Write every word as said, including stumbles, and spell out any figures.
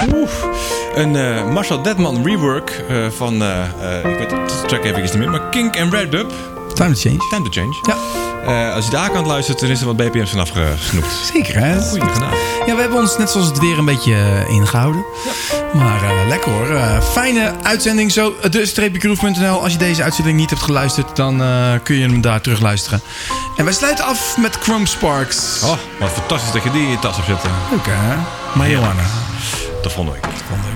Oeh. Een uh, Marshall Deadman rework uh, van, uh, uh, ik weet de track even niet meer, maar Kink en Red Dub. Time to Change. Time to Change. Ja. Uh, als je daar aan luistert, dan is er wat B P M's vanaf gesnoept. Zeker, hè? Goeie gedaan. Ja, we hebben ons net zoals het weer een beetje uh, ingehouden. Ja. Maar uh, lekker hoor. Uh, fijne uitzending zo. de streepje groove punt n l. Als je deze uitzending niet hebt geluisterd, dan uh, kun je hem daar terug luisteren. En wij sluiten af met Chrome Sparks. Oh, wat fantastisch dat je die in je tas hebt zitten. Leuk hè? Marijuana. Dat vond ik. Vond ik.